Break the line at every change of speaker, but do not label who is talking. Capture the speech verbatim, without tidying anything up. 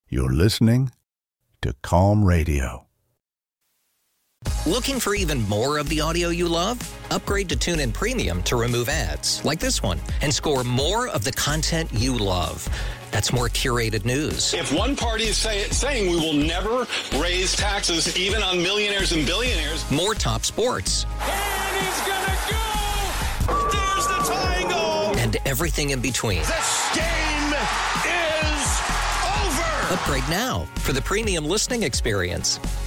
You're listening to Calm Radio.
Looking for even more of the audio you love? Upgrade to TuneIn Premium to remove ads, like this one, and score more of the content you love. That's more curated news.
If one party is say, saying we will never raise taxes, even on millionaires and billionaires.
More top sports.
And he's gonna go! There's the tying goal!
And everything in between.
This game is over!
Upgrade now for the premium listening experience.